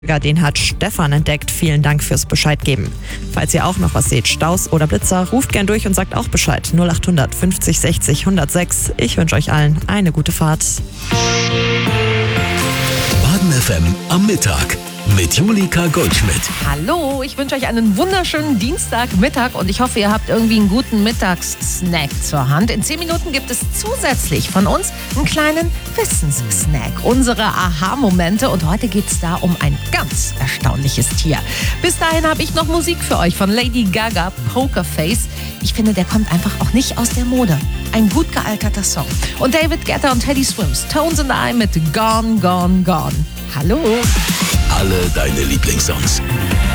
Den hat Stefan entdeckt. Vielen Dank fürs Bescheid geben. Falls ihr auch noch was seht, Staus oder Blitzer, ruft gern durch und sagt auch Bescheid. 0800 50 60 106. Ich wünsche euch allen eine gute Fahrt. Baden FM am Mittag mit Julika Goldschmidt. Hallo, ich wünsche euch einen wunderschönen Dienstagmittag und ich hoffe, ihr habt irgendwie einen guten Mittagssnack zur Hand. In 10 Minuten gibt es zusätzlich von uns einen kleinen Wissenssnack, unsere Aha-Momente, und heute geht es da um ein ganz erstaunliches Tier. Bis dahin habe ich noch Musik für euch von Lady Gaga, Pokerface. Ich finde, der kommt einfach auch nicht aus der Mode. Ein gut gealterter Song. Und David Guetta und Teddy Swims, Tones and I mit Gone, Gone, Gone. Hallo. Alle deine Lieblingssongs.